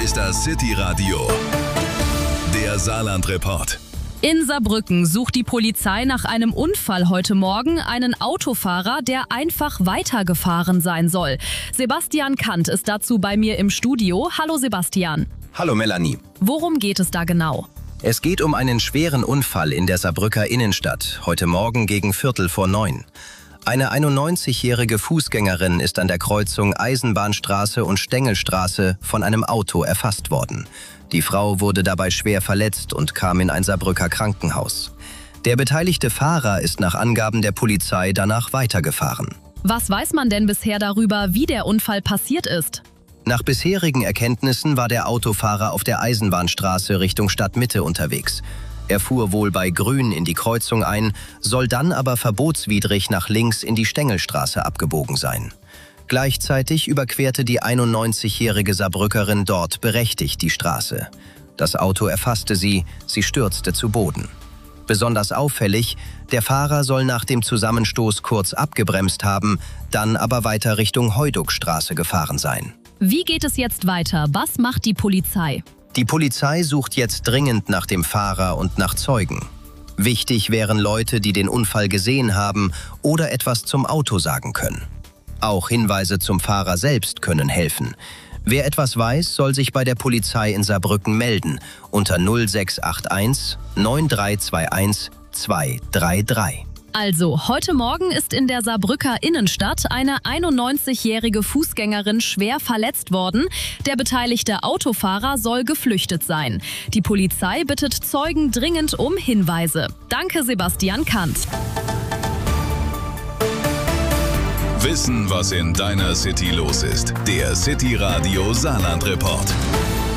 ist das City-Radio, der Saarland-Report. In Saarbrücken sucht die Polizei nach einem Unfall heute Morgen einen Autofahrer, der einfach weitergefahren sein soll. Sebastian Kant ist dazu bei mir im Studio. Hallo Sebastian. Hallo Melanie. Worum geht es da genau? Es geht um einen schweren Unfall in der Saarbrücker Innenstadt, heute Morgen gegen 8:45. Eine 91-jährige Fußgängerin ist an der Kreuzung Eisenbahnstraße und Stengelstraße von einem Auto erfasst worden. Die Frau wurde dabei schwer verletzt und kam in ein Saarbrücker Krankenhaus. Der beteiligte Fahrer ist nach Angaben der Polizei danach weitergefahren. Was weiß man denn bisher darüber, wie der Unfall passiert ist? Nach bisherigen Erkenntnissen war der Autofahrer auf der Eisenbahnstraße Richtung Stadtmitte unterwegs. Er fuhr wohl bei Grün in die Kreuzung ein, soll dann aber verbotswidrig nach links in die Stengelstraße abgebogen sein. Gleichzeitig überquerte die 91-jährige Saarbrückerin dort berechtigt die Straße. Das Auto erfasste sie stürzte zu Boden. Besonders auffällig, der Fahrer soll nach dem Zusammenstoß kurz abgebremst haben, dann aber weiter Richtung Heuduckstraße gefahren sein. Wie geht es jetzt weiter? Was macht die Polizei? Die Polizei sucht jetzt dringend nach dem Fahrer und nach Zeugen. Wichtig wären Leute, die den Unfall gesehen haben oder etwas zum Auto sagen können. Auch Hinweise zum Fahrer selbst können helfen. Wer etwas weiß, soll sich bei der Polizei in Saarbrücken melden unter 0681 9321 233. Also, heute Morgen ist in der Saarbrücker Innenstadt eine 91-jährige Fußgängerin schwer verletzt worden. Der beteiligte Autofahrer soll geflüchtet sein. Die Polizei bittet Zeugen dringend um Hinweise. Danke, Sebastian Kant. Wissen, was in deiner City los ist. Der City-Radio Saarland-Report.